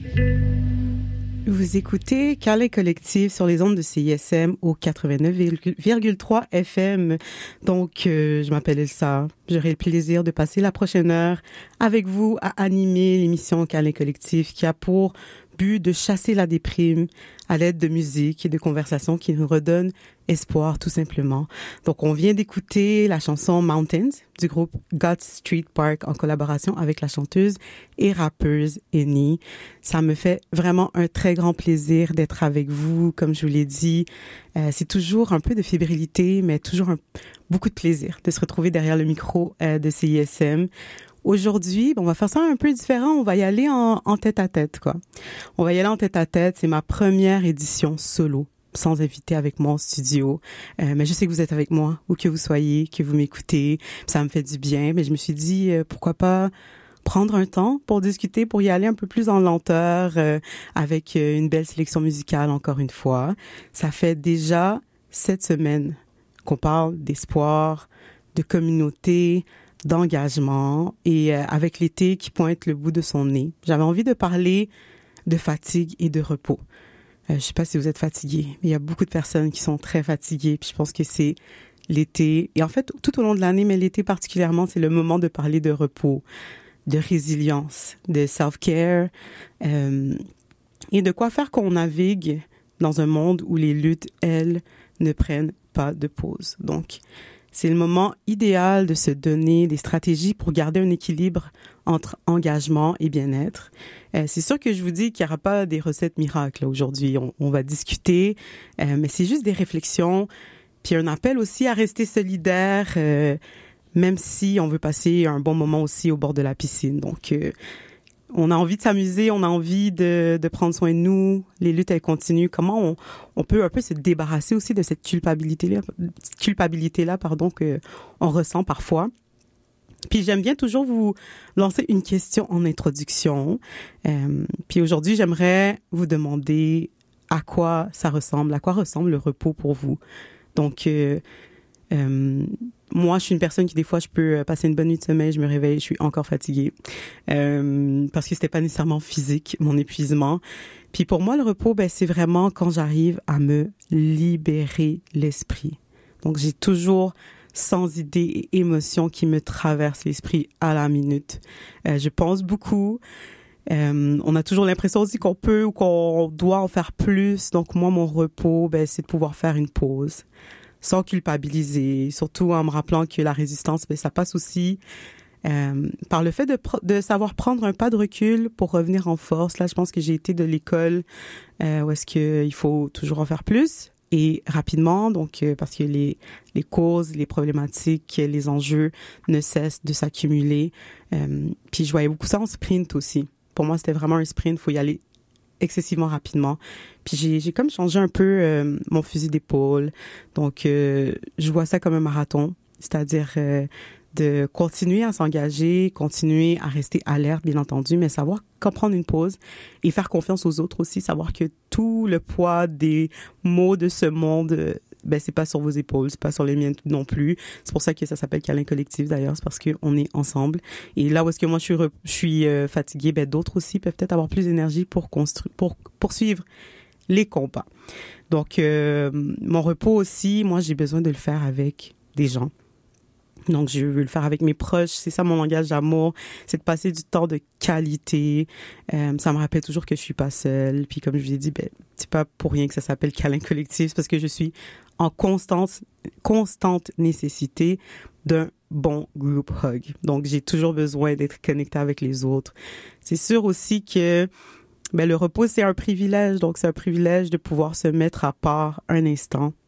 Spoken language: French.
Vous écoutez Câlin Collectif sur les ondes de CISM au 89,3 FM. Donc, je m'appelle Elsa. J'aurai le plaisir de passer la prochaine heure avec vous à animer l'émission Câlin Collectif qui a pour but de chasser la déprime à l'aide de musique et de conversations qui nous redonnent espoir, tout simplement. Donc, on vient d'écouter la chanson Mountains du groupe God Street Park en collaboration avec la chanteuse et rappeuse Eni. Ça me fait vraiment un très grand plaisir d'être avec vous. Comme je vous l'ai dit, c'est toujours un peu de fébrilité, mais toujours beaucoup de plaisir de se retrouver derrière le micro de CISM. Aujourd'hui, on va faire ça un peu différent. On va y aller en tête-à-tête, quoi. On va y aller en tête-à-tête. C'est ma première édition solo, sans invité avec moi en studio. Mais je sais que vous êtes avec moi, où que vous soyez, que vous m'écoutez. Ça me fait du bien. Mais je me suis dit, pourquoi pas prendre un temps pour discuter, pour y aller un peu plus en lenteur, avec une belle sélection musicale, encore une fois. Ça fait déjà 7 semaines qu'on parle d'espoir, de communauté, d'engagement et avec l'été qui pointe le bout de son nez. J'avais envie de parler de fatigue et de repos. Je sais pas si vous êtes fatigués, mais il y a beaucoup de personnes qui sont très fatiguées, puis je pense que c'est l'été, et en fait tout au long de l'année, mais l'été particulièrement, c'est le moment de parler de repos, de résilience, de self-care, et de quoi faire qu'on navigue dans un monde où les luttes, elles, ne prennent pas de pause. Donc, c'est le moment idéal de se donner des stratégies pour garder un équilibre entre engagement et bien-être. C'est sûr que je vous dis qu'il n'y aura pas des recettes miracles aujourd'hui. On va discuter, mais c'est juste des réflexions. Puis un appel aussi à rester solidaire, même si on veut passer un bon moment aussi au bord de la piscine. Donc, on a envie de s'amuser, on a envie de prendre soin de nous. Les luttes, elles continuent. Comment on peut un peu se débarrasser aussi de cette culpabilité-là, que on ressent parfois. Puis j'aime bien toujours vous lancer une question en introduction. Puis aujourd'hui, j'aimerais vous demander à quoi ressemble le repos pour vous. Donc, moi, je suis une personne qui, des fois, je peux passer une bonne nuit de sommeil, je me réveille, je suis encore fatiguée. Parce que c'était pas nécessairement physique, mon épuisement. Puis pour moi, le repos, c'est vraiment quand j'arrive à me libérer l'esprit. Donc, j'ai toujours 100 idées et émotions qui me traversent l'esprit à la minute. Je pense beaucoup. On a toujours l'impression aussi qu'on peut ou qu'on doit en faire plus. Donc, moi, mon repos, c'est de pouvoir faire une pause sans culpabiliser, surtout en me rappelant que la résistance, ça passe aussi par le fait de savoir prendre un pas de recul pour revenir en force. Là, je pense que j'ai été de l'école où est-ce qu'il faut toujours en faire plus et rapidement, donc parce que les causes, les problématiques, les enjeux ne cessent de s'accumuler. Puis je voyais beaucoup ça en sprint aussi. Pour moi, c'était vraiment un sprint, il faut y aller excessivement rapidement. Puis j'ai comme changé un peu mon fusil d'épaule. Donc, je vois ça comme un marathon, c'est-à-dire de continuer à s'engager, continuer à rester alerte, bien entendu, mais savoir quand prendre une pause et faire confiance aux autres aussi, savoir que tout le poids des maux de ce monde, c'est pas sur vos épaules, c'est pas sur les miennes non plus. C'est pour ça que ça s'appelle Câlin Collectif d'ailleurs, c'est parce qu'on est ensemble. Et là où est-ce que moi je suis fatiguée, d'autres aussi peuvent peut-être avoir plus d'énergie pour poursuivre les combats. Donc mon repos aussi, moi j'ai besoin de le faire avec des gens. Donc, je veux le faire avec mes proches. C'est ça mon langage d'amour. C'est de passer du temps de qualité. Ça me rappelle toujours que je suis pas seule. Puis, comme je vous ai dit, c'est pas pour rien que ça s'appelle Câlin Collectif. C'est parce que je suis en constante nécessité d'un bon group hug. Donc, j'ai toujours besoin d'être connectée avec les autres. C'est sûr aussi que le repos, c'est un privilège. Donc, c'est un privilège de pouvoir se mettre à part un instant